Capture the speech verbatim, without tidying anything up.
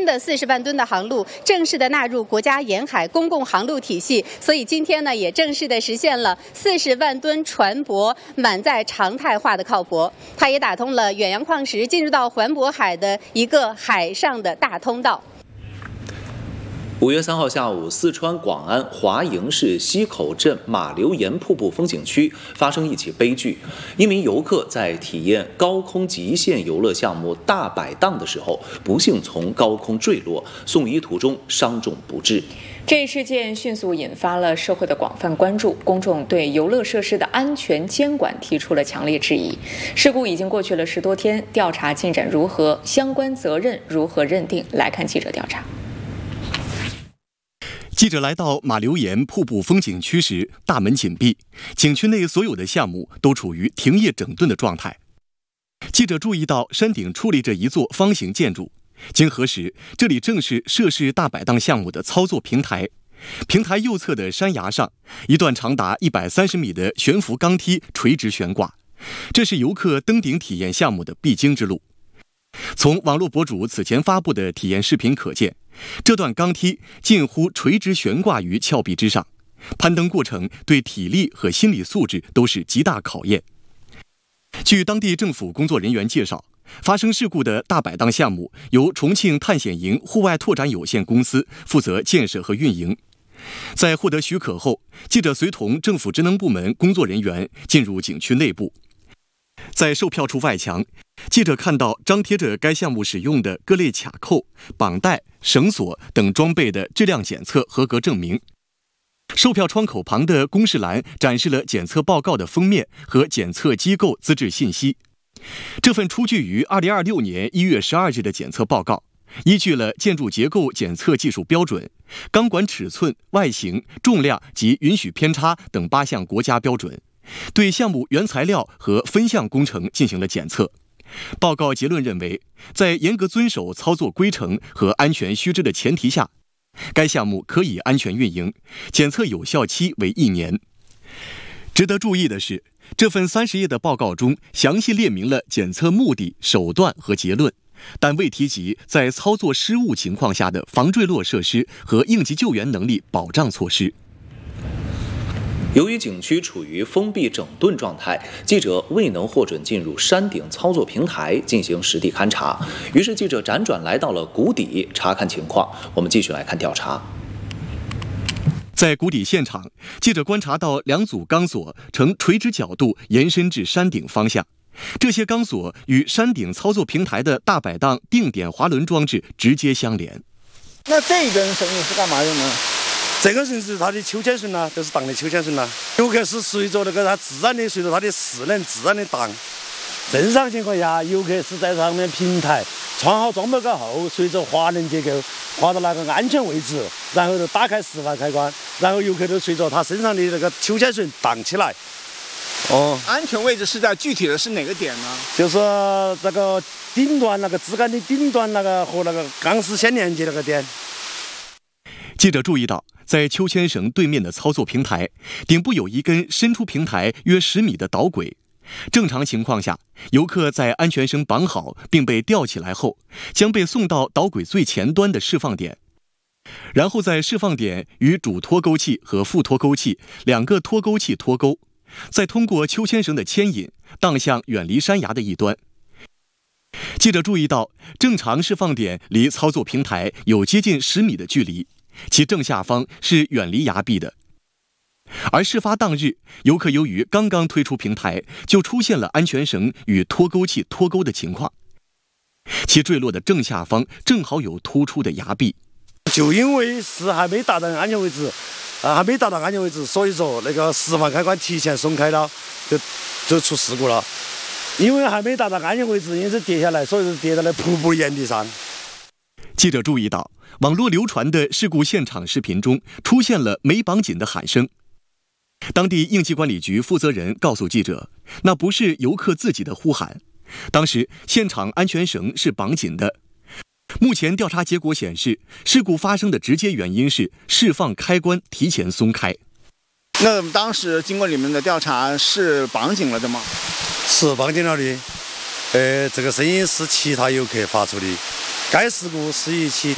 的四十万吨的航路正式的纳入国家沿海公共航路体系，所以今天呢也正式的实现了四十万吨船舶满载常态化的靠泊，它也打通了远洋矿石进入到环渤海的一个海上的大通道。 五月三号下午，四川广安华营市西口镇马流岩瀑布风景区发生一起悲剧。一名游客在体验高空极限游乐项目大摆荡的时候，不幸从高空坠落，送医途中伤重不治。 这一事件迅速引发了社会的广泛关注，公众对游乐设施的安全监管提出了强烈质疑。事故已经过去了十多天，调查进展如何？相关责任如何认定？来看记者调查。 记者来到马流岩瀑布风景区时，大门紧闭，景区内所有的项目都处于停业整顿的状态。记者注意到山顶矗立着一座方形建筑，经核实，这里正是涉事大摆荡项目的操作平台。平台右侧的山崖上，一段长达一百三十米的悬浮钢梯垂直悬挂，这是游客登顶体验项目的必经之路。从网络博主此前发布的体验视频可见，这段钢梯近乎垂直悬挂于峭壁之上，攀登过程对体力和心理素质都是极大考验。据当地政府工作人员介绍，发生事故的大摆荡项目由重庆探险营户外拓展有限公司负责建设和运营。在获得许可后，记者随同政府职能部门工作人员进入景区内部。在售票处外墙，记者看到张贴着该项目使用的各类卡扣、绑带、绳索等装备的质量检测合格证明。售票窗口旁的公示栏展示了检测报告的封面和检测机构资质信息。这份出具于二零二六年一月十二日的检测报告，依据了建筑结构检测技术标准、钢管尺寸、外形、重量及允许偏差等八项国家标准，对项目原材料和分项工程进行了检测。报告结论认为，在严格遵守操作规程和安全须知的前提下，该项目可以安全运营，检测有效期为一年。值得注意的是，这份三十页的报告中详细列明了检测目的、手段和结论，但未提及在操作失误情况下的防坠落设施和应急救援能力保障措施。 由于景区处于封闭整顿状态，记者未能获准进入山顶操作平台进行实地勘查，于是记者辗转来到了谷底查看情况。我们继续来看调查。 在谷底现场，记者观察到两组钢索呈垂直角度延伸至山顶方向，这些钢索与山顶操作平台的大摆荡定点滑轮装置直接相连。 那这一根绳子是干嘛用呢？这个绳是它的秋千绳啊，就是荡的秋千绳啊。游客是随着那个它自然的，随着它的势能自然的荡。正常情况下，游客是在上面平台穿好装备过后，随着滑轮结构滑到那个安全位置，然后就打开释放开关，然后游客就随着他身上的那个秋千绳荡起来。 哦，安全位置是在具体的是哪个点呢？ 就是这个顶端那个支杆的顶端那个和那个钢丝线连接那个点。 记者注意到，在秋千绳对面的操作平台顶部有一根伸出平台约十米的导轨。正常情况下，游客在安全绳绑好并被吊起来后，将被送到导轨最前端的释放点，然后在释放点与主脱钩器和副脱钩器两个脱钩器脱钩，再通过秋千绳的牵引荡向远离山崖的一端。记者注意到，正常释放点离操作平台有接近十米的距离，其正下方是远离崖壁的。而事发当日，游客由于刚刚推出平台，就出现了安全绳与脱钩器脱钩的情况，其坠落的正下方正好有突出的崖壁。 就因为是还没达到安全位置，啊，还没达到安全位置，所以说那个释放开关提前松开了，就就出事故了。因为还没达到安全位置，因此跌下来，所以就跌到了瀑布岩壁上。 记者注意到，网络流传的事故现场视频中出现了没绑紧的喊声。当地应急管理局负责人告诉记者，那不是游客自己的呼喊，当时现场安全绳是绑紧的。目前调查结果显示，事故发生的直接原因是释放开关提前松开。 那当时经过你们的调查，是绑紧了的吗？ 是绑紧了的。呃，这个声音是其他游客发出的。该事故是一起